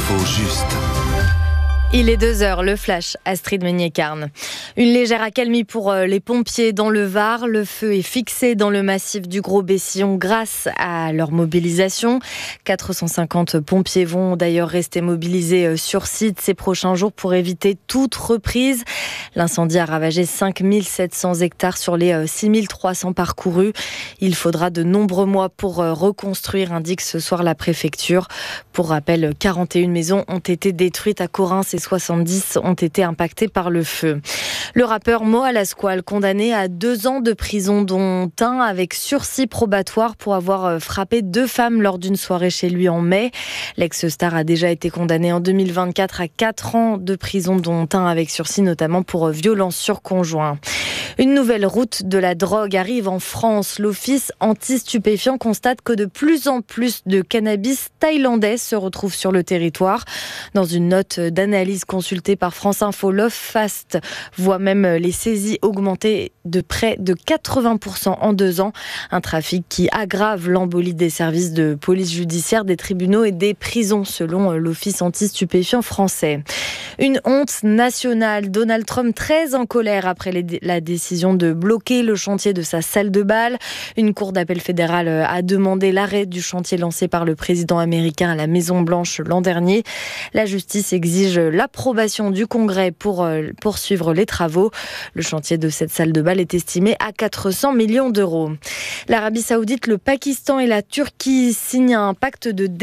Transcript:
L'info juste. Il est 2h, le flash, Astrid Meignet-Carne. Une légère accalmie pour les pompiers dans le Var. Le feu est fixé dans le massif du Gros-Bessillon grâce à leur mobilisation. 450 pompiers vont d'ailleurs rester mobilisés sur site ces prochains jours pour éviter toute reprise. L'incendie a ravagé 5700 hectares sur les 6300 parcourus. Il faudra de nombreux mois pour reconstruire, indique ce soir la préfecture. Pour rappel, 41 maisons ont été détruites à Correns et 70 ont été impactés par le feu. Le rappeur Mo Alasquale, condamné à 2 ans de prison, dont un avec sursis probatoire pour avoir frappé 2 femmes lors d'une soirée chez lui en mai. L'ex-star a déjà été condamné en 2024 à 4 ans de prison, dont un avec sursis, notamment pour violence sur conjoint. Une nouvelle route de la drogue arrive en France. L'Office anti-stupéfiants constate que de plus en plus de cannabis thaïlandais se retrouvent sur le territoire. Dans une note d'analyse consultée par France Info, l'OFAST voit même les saisies augmenter de près de 80% en 2 ans. Un trafic qui aggrave l'embolie des services de police judiciaire, des tribunaux et des prisons, selon l'Office anti-stupéfiants français. Une honte nationale. Donald Trump très en colère après la décision de bloquer le chantier de sa salle de bal. Une cour d'appel fédérale a demandé l'arrêt du chantier lancé par le président américain à la Maison-Blanche l'an dernier. La justice exige l'approbation du Congrès pour poursuivre les travaux. Le chantier de cette salle de bal est estimé à 400 millions d'euros. L'Arabie Saoudite, le Pakistan et la Turquie signent un pacte de